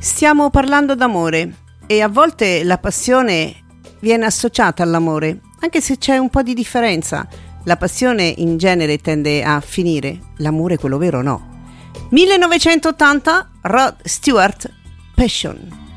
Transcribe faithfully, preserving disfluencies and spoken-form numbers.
Stiamo parlando d'amore e a volte la passione viene associata all'amore, anche se c'è un po' di differenza. La passione in genere tende a finire, l'amore quello vero no. millenovecentottanta, Rod Stewart, Passion.